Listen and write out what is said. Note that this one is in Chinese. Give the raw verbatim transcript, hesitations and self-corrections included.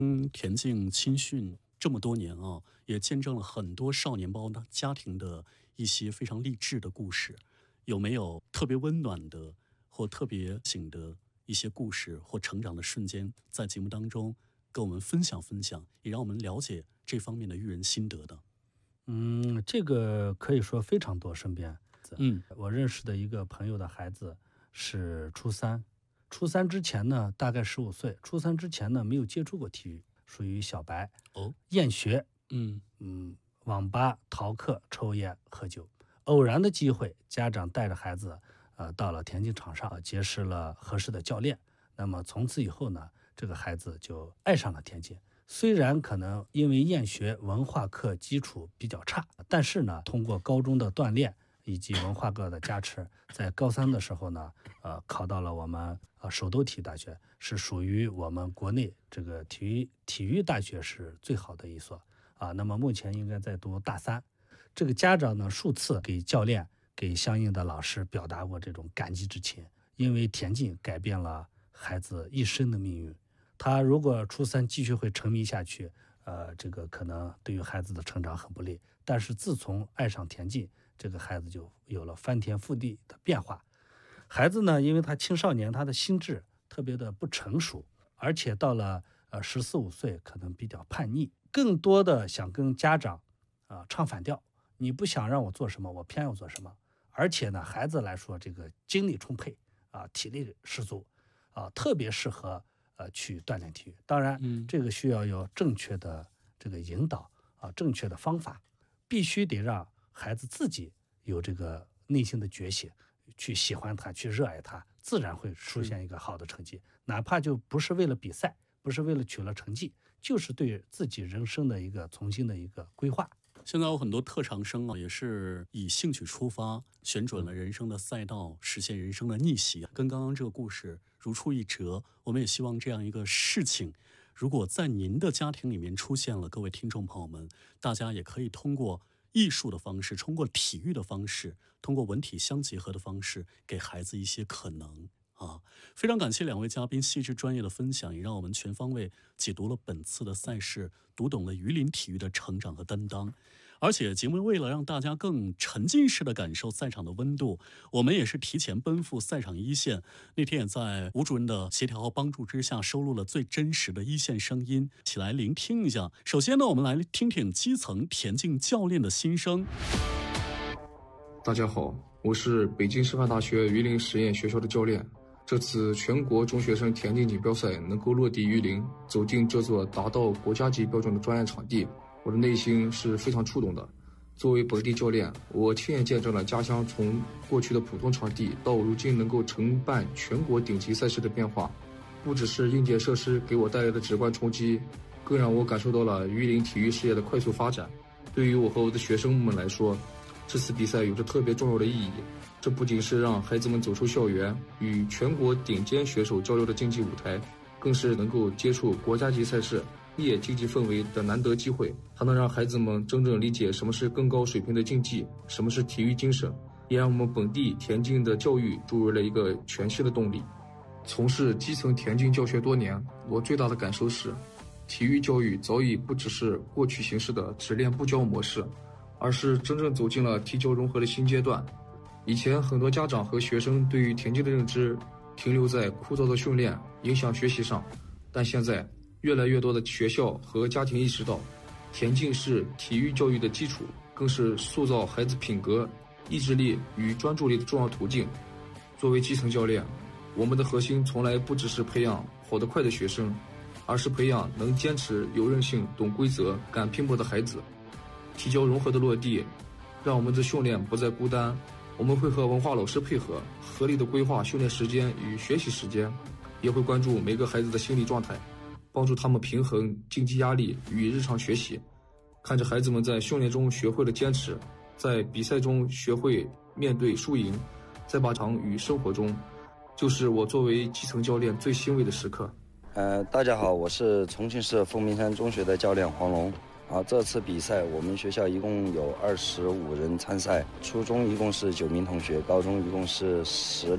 嗯，田径青训这么多年啊，也见证了很多少年包的家庭的一些非常励志的故事。有没有特别温暖的或特别醒的一些故事或成长的瞬间，在节目当中跟我们分享分享，也让我们了解这方面的育人心得的？ 嗯，这个可以说非常多。身边， 嗯， 我认识的一个朋友的孩子是初三，初三之前呢，大概十五岁，初三之前呢没有接触过体育，属于小白。 哦， 厌学， 嗯嗯，网吧、逃课、抽烟、喝酒。偶然的机会，家长带着孩子，呃，到了田径场上，结识了合适的教练。那么从此以后呢，这个孩子就爱上了田径。虽然可能因为厌学，文化课基础比较差，但是呢，通过高中的锻炼以及文化课的加持，在高三的时候呢，呃，考到了我们呃首都体育大学，是属于我们国内这个体育体育大学是最好的一所啊。那么目前应该在读大三。这个家长呢，数次给教练、给相应的老师表达过这种感激之情，因为田径改变了孩子一生的命运。他如果初三继续会沉迷下去，呃，这个可能对于孩子的成长很不利。但是自从爱上田径，这个孩子就有了翻天覆地的变化。孩子呢，因为他青少年，他的心智特别的不成熟，而且到了呃十四五岁，可能比较叛逆，更多的想跟家长啊、呃、唱反调。你不想让我做什么，我偏要做什么。而且呢，孩子来说，这个精力充沛啊，体力十足啊，特别适合呃去锻炼体育。当然， 嗯这个需要有正确的这个引导啊，正确的方法，必须得让孩子自己有这个内心的觉醒，去喜欢它，去热爱它，自然会出现一个好的成绩。哪怕就不是为了比赛，不是为了取了成绩，就是对自己人生的一个重新的一个规划。 现在有很多特长生啊，也是以兴趣出发，选准了人生的赛道，实现人生的逆袭，跟刚刚这个故事如出一辙。我们也希望这样一个事情，如果在您的家庭里面出现了，各位听众朋友们，大家也可以通过艺术的方式，通过体育的方式，通过文体相结合的方式，给孩子一些可能。啊，非常感谢两位嘉宾细致专业的分享，也让我们全方位解读了本次的赛事，读懂了榆林体育的成长和担当。而且节目为了让大家更沉浸式的感受赛场的温度，我们也是提前奔赴赛场一线。那天也在吴主任的协调和帮助之下，收录了最真实的一线声音，一起来聆听一下。首先呢，我们来听听基层田径教练的心声。 大家好，我是北京师范大学榆林实验学校的教练。这次全国中学生田径锦标赛能够落地榆林，走进这座达到国家级标准的专业场地，我的内心是非常触动的。作为本地教练，我亲眼见证了家乡从过去的普通场地到如今能够承办全国顶级赛事的变化。不只是硬件设施给我带来的直观冲击，更让我感受到了榆林体育事业的快速发展。对于我和我的学生们来说，这次比赛有着特别重要的意义。这不仅是让孩子们走出校园，与全国顶尖选手交流的竞技舞台，更是能够接触国家级赛事、业竞技氛围的难得机会。它能让孩子们真正理解什么是更高水平的竞技，什么是体育精神，也让我们本地田径的教育注入了一个全新的动力。从事基层田径教学多年，我最大的感受是，体育教育早已不只是过去形式的只练不教模式，而是真正走进了体教融合的新阶段。以前很多家长和学生对于田径的认知停留在枯燥的训练影响学习上，但现在越来越多的学校和家庭意识到，田径是体育教育的基础，更是塑造孩子品格、意志力与专注力的重要途径。作为基层教练，我们的核心从来不只是培养跑得快的学生，而是培养能坚持、有韧性、懂规则、敢拼搏的孩子。体教融合的落地，让我们的训练不再孤单。我们会和文化老师配合，合理的规划训练时间与学习时间，也会关注每个孩子的心理状态，帮助他们平衡竞技压力与日常学习。看着孩子们在训练中学会了坚持，在比赛中学会面对输赢，在靶场与生活中，就是我作为基层教练最欣慰的时刻。 呃，大家好，我是重庆市凤鸣山中学的教练黄龙。啊，这次比赛我们学校一共有二十五人参赛，初中一共是九名同学，高中一共是十